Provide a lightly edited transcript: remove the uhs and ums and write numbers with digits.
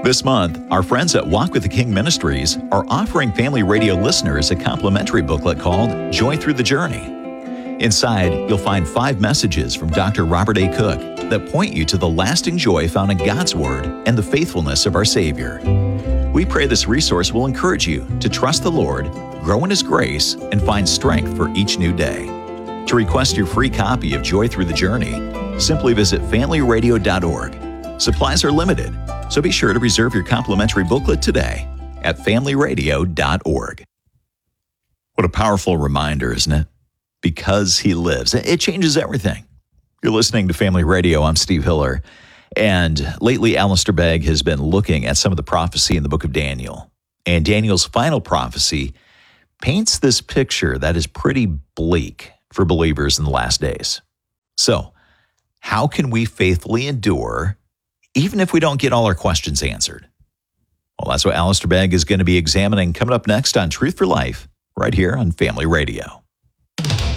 This month, our friends at Walk with the King Ministries are offering Family Radio listeners a complimentary booklet called Joy Through the Journey. Inside, you'll find 5 messages from Dr. Robert A. Cook that point you to the lasting joy found in God's Word and the faithfulness of our Savior. We pray this resource will encourage you to trust the Lord, grow in His grace, and find strength for each new day. To request your free copy of Joy Through the Journey, simply visit familyradio.org. Supplies are limited, so be sure to reserve your complimentary booklet today at familyradio.org. What a powerful reminder, isn't it? Because He lives. It changes everything. You're listening to Family Radio. I'm Steve Hiller. And lately, Alistair Begg has been looking at some of the prophecy in the book of Daniel. And Daniel's final prophecy paints this picture that is pretty bleak for believers in the last days. So, how can we faithfully endure even if we don't get all our questions answered? Well, that's what Alistair Begg is going to be examining coming up next on Truth for Life, right here on Family Radio.